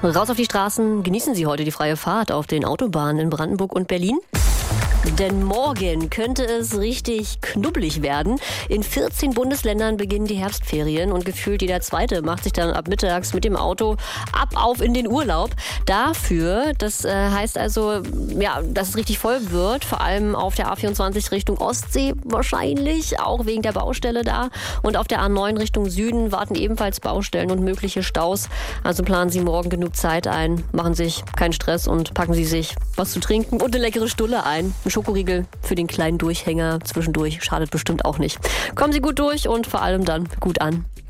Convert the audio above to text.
Raus auf die Straßen, genießen Sie heute die freie Fahrt auf den Autobahnen in Brandenburg und Berlin. Denn morgen könnte es richtig knubbelig werden. In 14 Bundesländern beginnen die Herbstferien und gefühlt jeder Zweite macht sich dann ab mittags mit dem Auto auf in den Urlaub. Dafür, das heißt also, ja, dass es richtig voll wird, vor allem auf der A24 Richtung Ostsee wahrscheinlich, auch wegen der Baustelle da. Und auf der A9 Richtung Süden warten ebenfalls Baustellen und mögliche Staus. Also planen Sie morgen genug Zeit ein, machen sich keinen Stress und packen Sie sich was zu trinken und eine leckere Stulle ein. Ein Schokoriegel für den kleinen Durchhänger zwischendurch schadet bestimmt auch nicht. Kommen Sie gut durch und vor allem dann gut an.